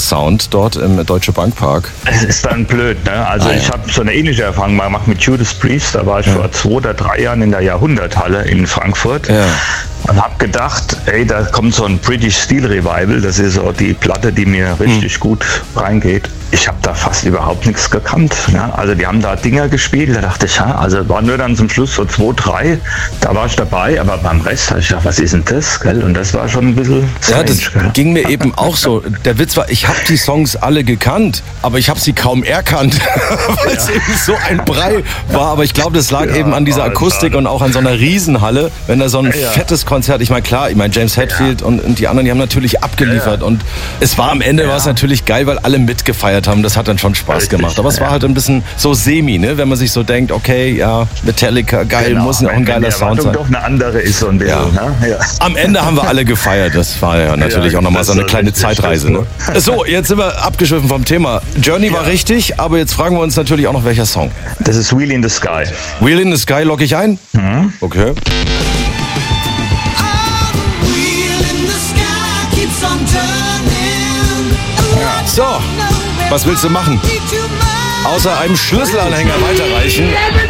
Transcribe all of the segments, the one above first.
Sound dort im Deutsche Bank Park. Es ist dann blöd, ne? Also ich habe so eine ähnliche Erfahrung mal gemacht mit Judas Priest. Da war ich vor 2 oder 3 Jahren in der Jahrhunderthalle in Frankfurt. Ja. Und habe gedacht, ey, da kommt so ein British Steel Revival. Das ist so die Platte, die mir richtig gut reingeht. Ich habe da fast überhaupt nichts gekannt. Ne? Also die haben da Dinger gespielt, da dachte ich, ja, also war nur dann zum Schluss so 2, 3, da war ich dabei, aber beim Rest habe ich gedacht, was ist denn das? Gell? Und das war schon ein bisschen strange. Ja, das ging mir eben auch so. Der Witz war, ich habe die Songs alle gekannt, aber ich habe sie kaum erkannt, weil es eben so ein Brei war. Aber ich glaube, das lag eben an dieser Akustik und auch an so einer Riesenhalle. Wenn da so ein fettes Konzert, ich meine, klar, James Hetfield und die anderen, die haben natürlich abgeliefert. Und es war am Ende war es natürlich geil, weil alle mitgefeiert haben. Das hat dann schon Spaß gemacht. Aber es war halt ein bisschen so semi, ne? Wenn man sich so denkt, okay, ja, Metallica, geil, muss ja auch ein geiler Sound sein. Doch eine andere ist so ein bisschen, ne? Ja. Am Ende haben wir alle gefeiert. Das war ja natürlich auch nochmal so eine kleine Zeitreise. Ne? So, jetzt sind wir abgeschwiffen vom Thema. Journey war richtig, aber jetzt fragen wir uns natürlich auch noch, welcher Song. Das ist Wheel in the Sky. Wheel in the Sky logge ich ein? Okay. So, was willst du machen? Außer einem Schlüsselanhänger weiterreichen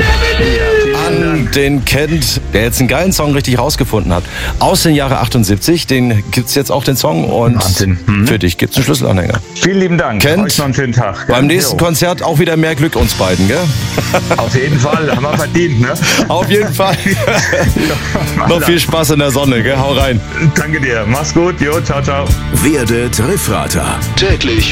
an den Kent, der jetzt einen geilen Song richtig rausgefunden hat. Aus den Jahre 78, den gibt's jetzt auch den Song und für dich gibt's einen Schlüsselanhänger. Vielen lieben Dank. Kent, euch noch einen schönen Tag. Beim nächsten Konzert auch wieder mehr Glück uns beiden, gell? Auf jeden Fall, haben wir verdient, ne? Auf jeden Fall. Noch viel Spaß in der Sonne, gell? Hau rein. Danke dir, mach's gut, jo, ciao, ciao. Werde Triffrater. Täglich